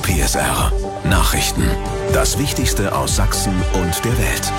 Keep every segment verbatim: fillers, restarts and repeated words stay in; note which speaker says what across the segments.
Speaker 1: P S R. Nachrichten. Das Wichtigste aus Sachsen und der Welt.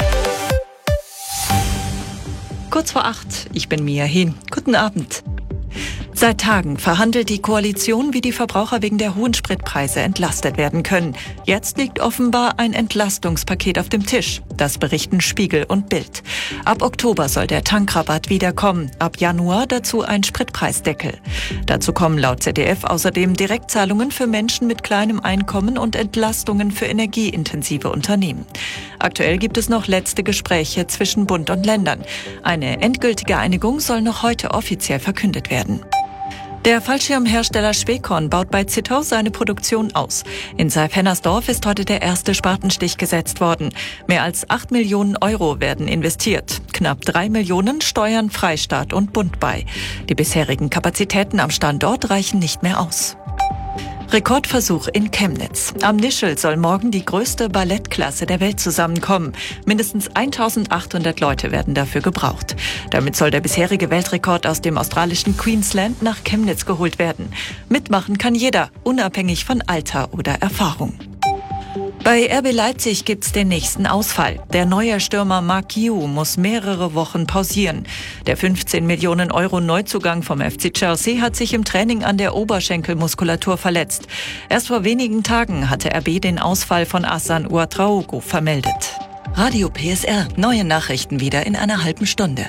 Speaker 2: Kurz vor acht, ich bin Mia Hehn. Guten Abend. Seit Tagen verhandelt die Koalition, wie die Verbraucher wegen der hohen Spritpreise entlastet werden können. Jetzt liegt offenbar ein Entlastungspaket auf dem Tisch. Das berichten Spiegel und Bild. Ab Oktober soll der Tankrabatt wiederkommen. Ab Januar dazu ein Spritpreisdeckel. Dazu kommen laut Z D F außerdem Direktzahlungen für Menschen mit kleinem Einkommen und Entlastungen für energieintensive Unternehmen. Aktuell gibt es noch letzte Gespräche zwischen Bund und Ländern. Eine endgültige Einigung soll noch heute offiziell verkündet werden. Der Fallschirmhersteller Schwecon baut bei Zittau seine Produktion aus. In Saalfennersdorf ist heute der erste Spatenstich gesetzt worden. Mehr als acht Millionen Euro werden investiert. Knapp drei Millionen steuern Freistaat und Bund bei. Die bisherigen Kapazitäten am Standort reichen nicht mehr aus. Rekordversuch in Chemnitz. Am Nischel soll morgen die größte Ballettklasse der Welt zusammenkommen. Mindestens eintausendachthundert Leute werden dafür gebraucht. Damit soll der bisherige Weltrekord aus dem australischen Queensland nach Chemnitz geholt werden. Mitmachen kann jeder, unabhängig von Alter oder Erfahrung. Bei R B Leipzig gibt's den nächsten Ausfall. Der neue Stürmer Marc Guiu muss mehrere Wochen pausieren. Der fünfzehn Millionen Euro Neuzugang vom F C Chelsea hat sich im Training an der Oberschenkelmuskulatur verletzt. Erst vor wenigen Tagen hatte R B den Ausfall von Hassan Ouatraogo vermeldet. Radio P S R. Neue Nachrichten wieder in einer halben Stunde.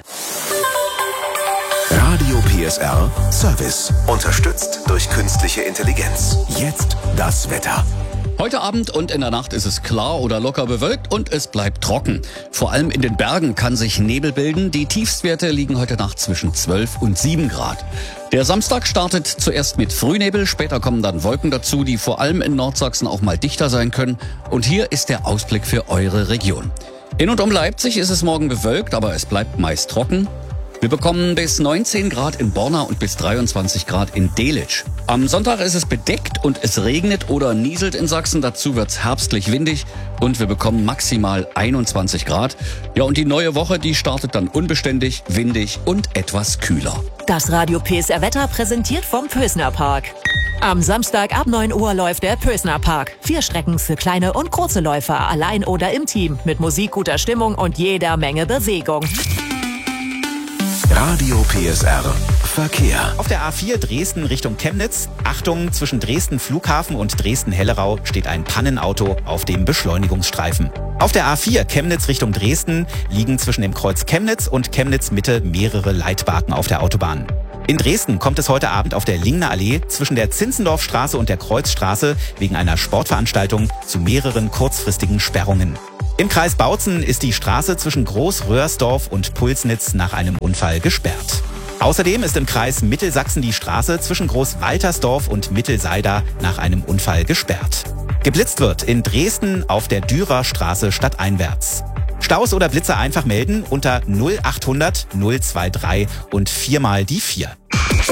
Speaker 1: Radio P S R Service. Unterstützt durch künstliche Intelligenz. Jetzt das Wetter.
Speaker 3: Heute Abend und in der Nacht ist es klar oder locker bewölkt und es bleibt trocken. Vor allem in den Bergen kann sich Nebel bilden. Die Tiefstwerte liegen heute Nacht zwischen zwölf und sieben Grad. Der Samstag startet zuerst mit Frühnebel, später kommen dann Wolken dazu, die vor allem in Nordsachsen auch mal dichter sein können. Und hier ist der Ausblick für eure Region. In und um Leipzig ist es morgen bewölkt, aber es bleibt meist trocken. Wir bekommen bis neunzehn Grad in Borna und bis dreiundzwanzig Grad in Delitzsch. Am Sonntag ist es bedeckt und es regnet oder nieselt in Sachsen. Dazu wird's herbstlich windig und wir bekommen maximal einundzwanzig Grad. Ja, und die neue Woche, die startet dann unbeständig, windig und etwas kühler.
Speaker 4: Das Radio P S R Wetter präsentiert vom Pösner Park. Am Samstag ab neun Uhr läuft der Pösner Park. Vier Strecken für kleine und große Läufer, allein oder im Team. Mit Musik, guter Stimmung und jeder Menge Bewegung.
Speaker 1: Radio P S R Verkehr.
Speaker 5: Auf der A vier Dresden Richtung Chemnitz. Achtung, zwischen Dresden Flughafen und Dresden-Hellerau steht ein Pannenauto auf dem Beschleunigungsstreifen. Auf der A vier Chemnitz Richtung Dresden liegen zwischen dem Kreuz Chemnitz und Chemnitz Mitte mehrere Leitbarken auf der Autobahn. In Dresden kommt es heute Abend auf der Lingner Allee zwischen der Zinzendorfstraße und der Kreuzstraße wegen einer Sportveranstaltung zu mehreren kurzfristigen Sperrungen. Im Kreis Bautzen ist die Straße zwischen Groß-Röhrsdorf und Pulsnitz nach einem Unfall gesperrt. Außerdem ist im Kreis Mittelsachsen die Straße zwischen Groß-Waltersdorf und Mittelseida nach einem Unfall gesperrt. Geblitzt wird in Dresden auf der Dürer Straße stadteinwärts. Staus oder Blitze einfach melden unter null achthundert null drei drei und viermal die vier.